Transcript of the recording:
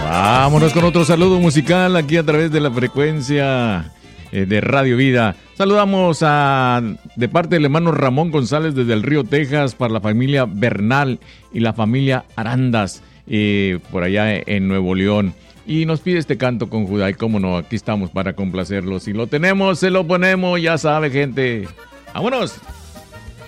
Vámonos con otro saludo musical aquí a través de la frecuencia de Radio Vida. Saludamos de parte del hermano Ramón González desde el Río, Texas, para la familia Bernal y la familia Arandas, por allá en Nuevo León. Y nos pide este canto con Judá, y cómo no, aquí estamos para complacerlo. Si lo tenemos, se lo ponemos, ya sabe, gente. ¡Vámonos!